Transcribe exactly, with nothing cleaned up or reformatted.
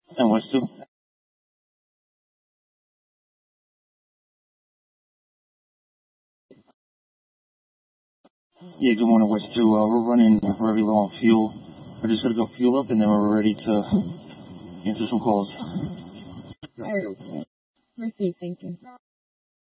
And West two? Yeah, good morning, West two. Uh, we're running very low on fuel. We're just gonna go fuel up and then we're ready to answer some calls. All right. Mercy, thank you.